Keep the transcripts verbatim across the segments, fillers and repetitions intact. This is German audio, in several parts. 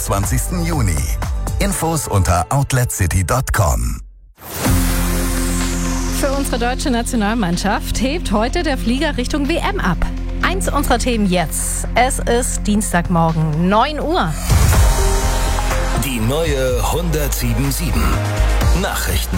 zwanzigsten Juni. Infos unter outlet city punkt com. Für unsere deutsche Nationalmannschaft hebt heute der Flieger Richtung W M ab. Eins unserer Themen jetzt. Es ist Dienstagmorgen, neun Uhr. Die neue hundertsieben Komma sieben. Nachrichten.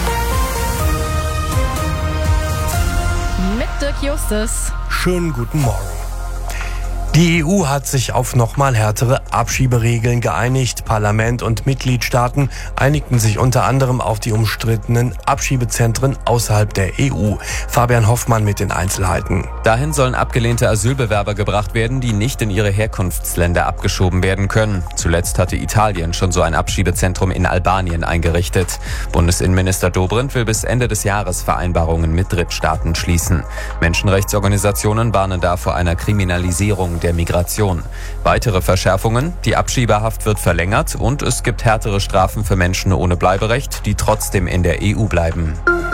Mit Dirk Justus. Schönen guten Morgen. Die E U hat sich auf nochmal härtere Abschieberegeln geeinigt. Parlament und Mitgliedstaaten einigten sich unter anderem auf die umstrittenen Abschiebezentren außerhalb der E U. Fabian Hoffmann mit den Einzelheiten. Dahin sollen abgelehnte Asylbewerber gebracht werden, die nicht in ihre Herkunftsländer abgeschoben werden können. Zuletzt hatte Italien schon so ein Abschiebezentrum in Albanien eingerichtet. Bundesinnenminister Dobrindt will bis Ende des Jahres Vereinbarungen mit Drittstaaten schließen. Menschenrechtsorganisationen warnen da vor einer Kriminalisierung der Migration. Weitere Verschärfungen: Die Abschiebehaft wird verlängert und es gibt härtere Strafen für Menschen ohne Bleiberecht, die trotzdem in der E U bleiben.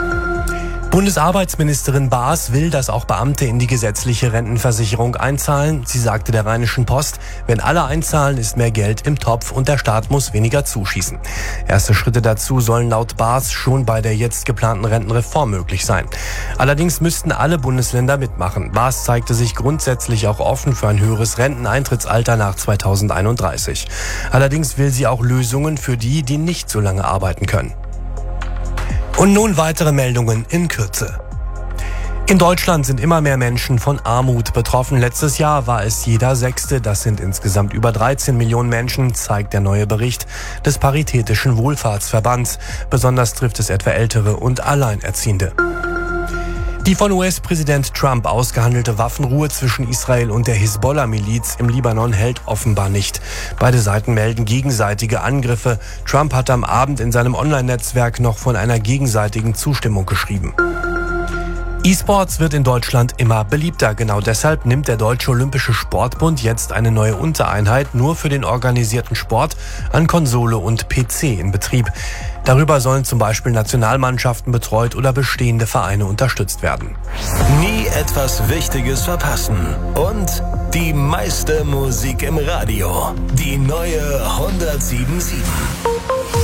Bundesarbeitsministerin Baas will, dass auch Beamte in die gesetzliche Rentenversicherung einzahlen. Sie sagte der Rheinischen Post, wenn alle einzahlen, ist mehr Geld im Topf und der Staat muss weniger zuschießen. Erste Schritte dazu sollen laut Baas schon bei der jetzt geplanten Rentenreform möglich sein. Allerdings müssten alle Bundesländer mitmachen. Baas zeigte sich grundsätzlich auch offen für ein höheres Renteneintrittsalter nach zweitausendeinunddreißig. Allerdings will sie auch Lösungen für die, die nicht so lange arbeiten können. Und nun weitere Meldungen in Kürze. In Deutschland sind immer mehr Menschen von Armut betroffen. Letztes Jahr war es jeder Sechste. Das sind insgesamt über dreizehn Millionen Menschen, zeigt der neue Bericht des Paritätischen Wohlfahrtsverbands. Besonders trifft es etwa Ältere und Alleinerziehende. Die von U S-Präsident Trump ausgehandelte Waffenruhe zwischen Israel und der Hisbollah-Miliz im Libanon hält offenbar nicht. Beide Seiten melden gegenseitige Angriffe. Trump hat am Abend in seinem Online-Netzwerk noch von einer gegenseitigen Zustimmung geschrieben. E-Sports wird in Deutschland immer beliebter. Genau deshalb nimmt der Deutsche Olympische Sportbund jetzt eine neue Untereinheit nur für den organisierten Sport an Konsole und P C in Betrieb. Darüber sollen zum Beispiel Nationalmannschaften betreut oder bestehende Vereine unterstützt werden. Nie etwas Wichtiges verpassen. Und die meiste Musik im Radio. Die neue hundertsieben Komma sieben.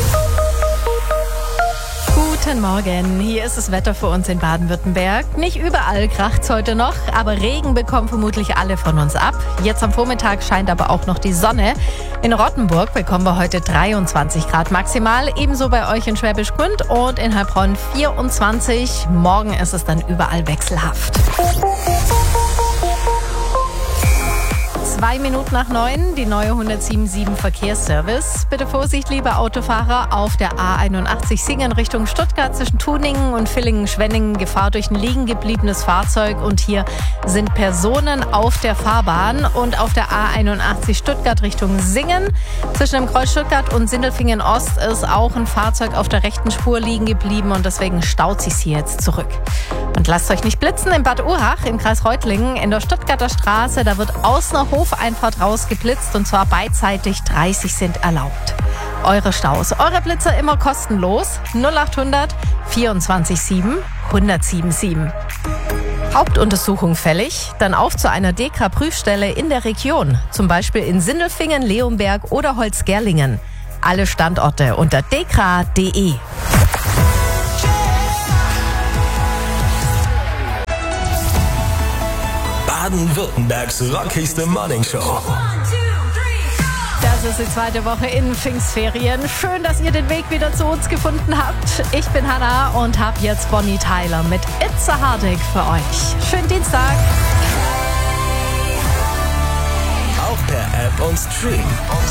Guten Morgen, hier ist das Wetter für uns in Baden-Württemberg. Nicht überall kracht's heute noch, aber Regen bekommen vermutlich alle von uns ab. Jetzt am Vormittag scheint aber auch noch die Sonne. In Rottenburg bekommen wir heute dreiundzwanzig Grad maximal, ebenso bei euch in Schwäbisch Gmünd und in Heilbronn vierundzwanzig. Morgen ist es dann überall wechselhaft. Zwei Minuten nach neun, die neue hundertsieben Komma sieben Verkehrsservice. Bitte Vorsicht, liebe Autofahrer, auf der A einundachtzig Singen Richtung Stuttgart zwischen Tuningen und Villingen-Schwenningen. Gefahr durch ein liegen gebliebenes Fahrzeug und hier sind Personen auf der Fahrbahn. Und auf der A einundachtzig Stuttgart Richtung Singen zwischen dem Kreuz Stuttgart und Sindelfingen Ost ist auch ein Fahrzeug auf der rechten Spur liegen geblieben und deswegen staut sich's hier jetzt zurück. Und lasst euch nicht blitzen, in Bad Urach im Kreis Reutlingen in der Stuttgarter Straße, da wird aus einer Hofeinfahrt rausgeblitzt und zwar beidseitig, dreißig sind erlaubt. Eure Staus, eure Blitzer immer kostenlos, null achthundert vierundzwanzig sieben hundertsieben sieben. Hauptuntersuchung fällig, dann auf zu einer D E K A-Prüfstelle in der Region, zum Beispiel in Sindelfingen, Leonberg oder Holzgerlingen. Alle Standorte unter d k a punkt d e. Baden-Württembergs rockigste Morningshow. Das ist die zweite Woche in Pfingstferien. Schön, dass ihr den Weg wieder zu uns gefunden habt. Ich bin Hannah und habe jetzt Bonnie Tyler mit It's a Heartache für euch. Schönen Dienstag. Auch per App und Stream.